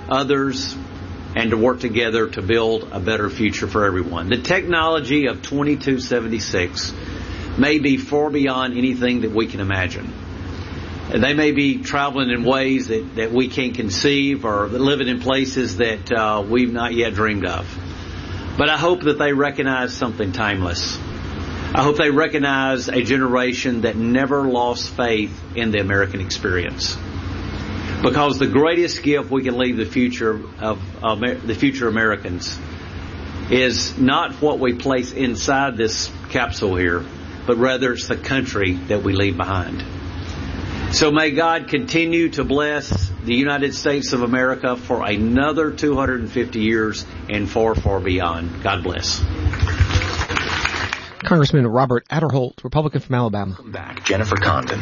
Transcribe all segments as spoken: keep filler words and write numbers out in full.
others, and to work together to build a better future for everyone. The technology of twenty-two seventy-six may be far beyond anything that we can imagine. They may be traveling in ways that, that we can't conceive, or living in places that uh, we've not yet dreamed of. But I hope that they recognize something timeless. I hope they recognize a generation that never lost faith in the American experience. Because the greatest gift we can leave the future of uh, the future Americans is not what we place inside this capsule here, but rather it's the country that we leave behind. So may God continue to bless the United States of America for another two hundred fifty years and far, far beyond. God bless. Congressman Robert Aderholt, Republican from Alabama. Back, Jennifer Condon.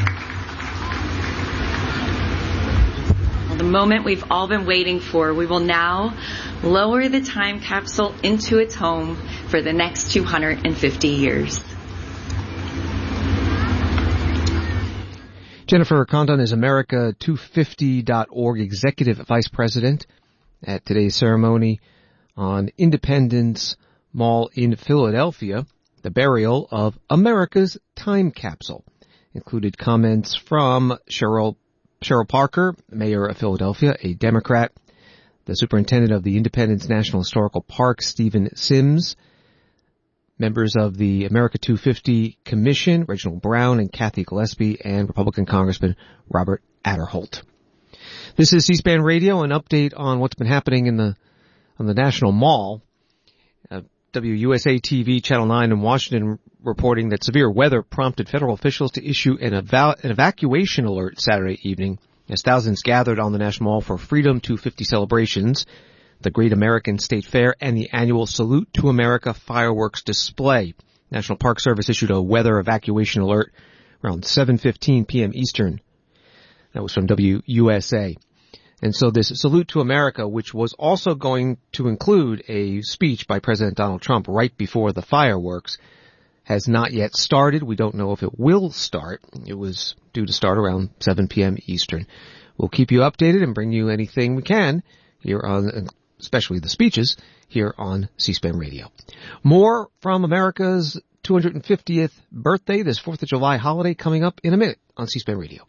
Well, the moment we've all been waiting for, we will now lower the time capsule into its home for the next two hundred fifty years. Jennifer Condon is America two fifty dot org Executive Vice President at today's ceremony on Independence Mall in Philadelphia, the burial of America's time capsule. Included comments from Cheryl, Cheryl Parker, Mayor of Philadelphia, a Democrat, the Superintendent of the Independence National Historical Park, Stephen Sims, members of the America two fifty Commission, Reginald Brown and Kathy Gillespie, and Republican Congressman Robert Aderholt. This is C-SPAN Radio, an update on what's been happening in the on the National Mall. Uh, W U S A T V Channel nine in Washington reporting that severe weather prompted federal officials to issue an, eva- an evacuation alert Saturday evening as thousands gathered on the National Mall for Freedom two fifty celebrations, the Great American State Fair, and the annual Salute to America fireworks display. National Park Service issued a weather evacuation alert around seven fifteen p.m. Eastern. That was from W U S A. And so this Salute to America, which was also going to include a speech by President Donald Trump right before the fireworks, has not yet started. We don't know if it will start. It was due to start around seven p.m. Eastern. We'll keep you updated and bring you anything we can here on, especially the speeches, here on C-SPAN Radio. More from America's two hundred fiftieth birthday, this fourth of July holiday, coming up in a minute on C-SPAN Radio.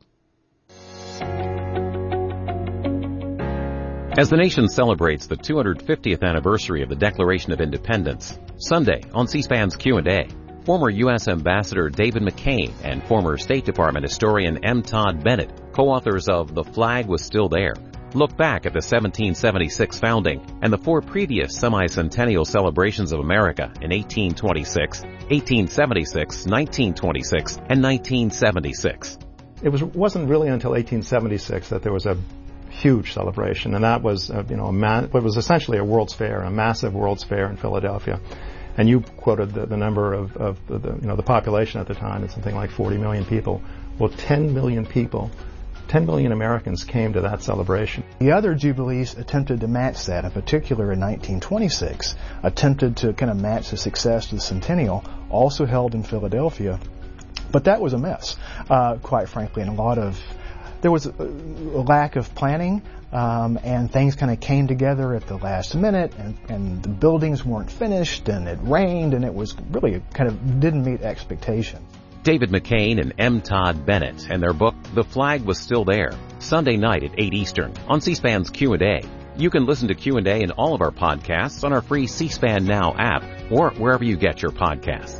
As the nation celebrates the two hundred fiftieth anniversary of the Declaration of Independence, Sunday on C-SPAN's Q and A, former U S Ambassador David McCain and former State Department historian M. Todd Bennett, co-authors of The Flag Was Still There, look back at the seventeen seventy-six founding and the four previous semi-centennial celebrations of America in eighteen twenty-six, eighteen seventy-six, nineteen twenty-six, and nineteen seventy-six. It was, wasn't really until eighteen seventy-six that there was a huge celebration, and that was, uh, you know, a ma- what was essentially a World's Fair, a massive World's Fair in Philadelphia. And you quoted the, the number of, of the, the, you know, the population at the time. It's something like forty million people. Well, ten million people, ten million Americans came to that celebration. The other jubilees attempted to match that. In particular, in nineteen twenty-six, attempted to kind of match the success of the centennial, also held in Philadelphia. But that was a mess, uh, quite frankly, and a lot of There was a lack of planning, um, and things kind of came together at the last minute, and, and the buildings weren't finished, and it rained, and it was really kind of didn't meet expectations. David McCain and M. Todd Bennett and their book, The Flag Was Still There, Sunday night at eight Eastern on C-SPAN's Q and A. You can listen to Q and A and all of our podcasts on our free C-SPAN Now app or wherever you get your podcasts.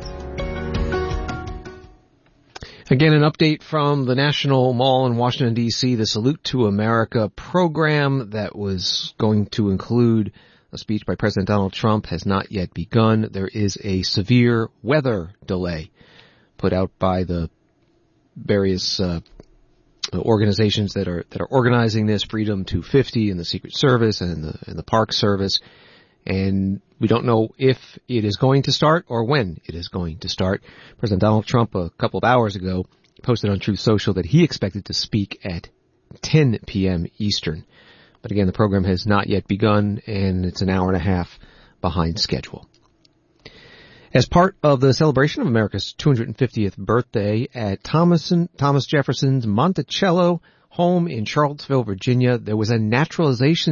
Again, an update from the National Mall in Washington, D C, the Salute to America program that was going to include a speech by President Donald Trump has not yet begun. There is a severe weather delay put out by the various uh, organizations that are that are organizing this, Freedom two fifty and the Secret Service and the, and the Park Service. And we don't know if it is going to start or when it is going to start. President Donald Trump, a couple of hours ago, posted on Truth Social that he expected to speak at ten p.m. Eastern. But again, the program has not yet begun, and it's an hour and a half behind schedule. As part of the celebration of America's two hundred fiftieth birthday at Thomas, Thomas Jefferson's Monticello home in Charlottesville, Virginia, there was a naturalization